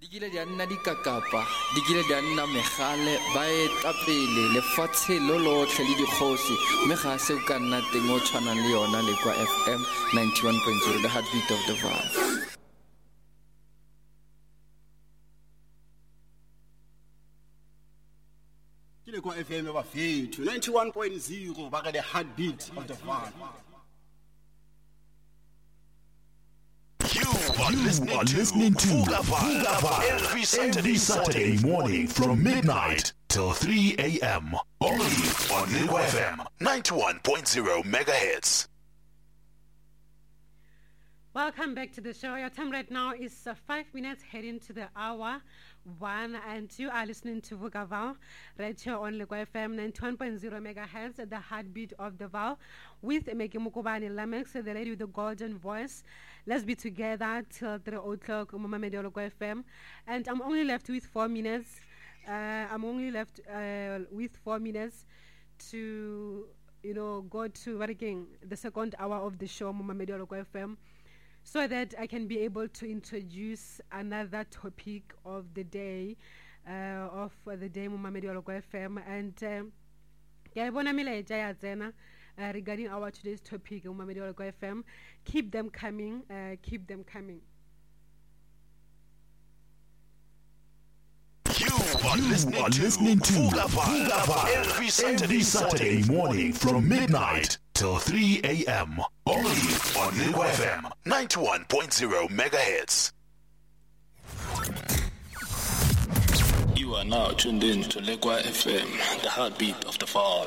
Dikile di anna dikakapa, dikile di anna megale, ba etapele lefatshe lo lotlhe le dikgosi, mme ga se o ka nna teng o tshwanang le yona le kwa FM 91.0, the heartbeat of the Vaal. Ke le kwa FM ba fethu 91.0 ba ga the heartbeat of the Vaal. You are listening to Vuka every Saturday morning from midnight till 3 a.m. Only on Nico FM 91.0 megahertz. Welcome back to the show. Your time right now is 5 minutes heading to the hour 1, and you are listening to Vuka Vaal right here on Nico FM 91.0 megahertz, the heartbeat of the Vaal, with Meki Mukubani Lamex, the lady with the golden voice. Let's be together till 3 o'clock, Mama Medio FM. And I'm only left with 4 minutes. With 4 minutes to, go to the second hour of the show, Mama Medio FM, so that I can be able to introduce another topic of the day, Mama Medio FM. And regarding our today's topic, Mama Medio FM, keep them coming, keep them coming. You are listening to Vuka every Saturday morning from midnight till 3 a.m. Only on Nico FM 91.0 megahertz. You are now tuned in to Lekwa FM, the heartbeat of the Vaal.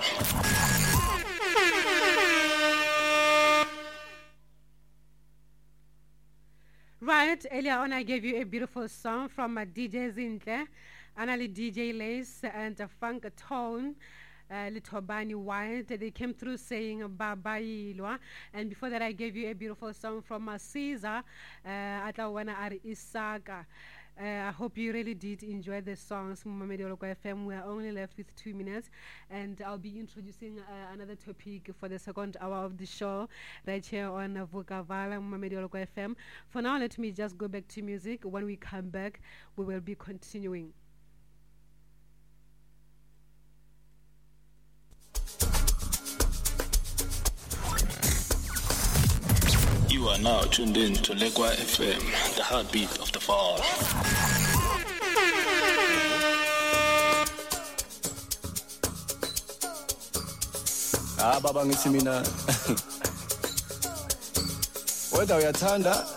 Right, earlier on I gave you a beautiful song from DJ Zintle, Anali DJ Lace, and Funk Tone, Litobani White. They came through saying Baba Ilwa. And before that I gave you a beautiful song from Caesar, Atawana Ari Isaka. I hope you really did enjoy the songs. FM. We are only left with 2 minutes, and I'll be introducing another topic for the second hour of the show right here on Vuka Vaal FM. For now, let me just go back to music. When we come back, we will be continuing. You are now tuned in to Lekwa FM, the heartbeat of the Vaal. Baba ngithi mina whether uyathanda